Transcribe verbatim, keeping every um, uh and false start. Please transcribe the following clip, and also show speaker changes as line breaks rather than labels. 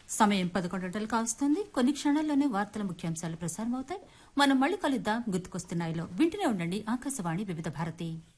సమయం పదకొండు గంటలు కావస్తుంది. కొన్ని క్షణాల్లోనే వార్తల ముఖ్యాంశాలు ప్రసారమవుతాయి. మనం మళ్ళీ కలుద్దాం. గుర్తుకొస్తున్నాయిలో వింటూనే ఉండండి. ఆకాశవాణి వివిధ భారతి.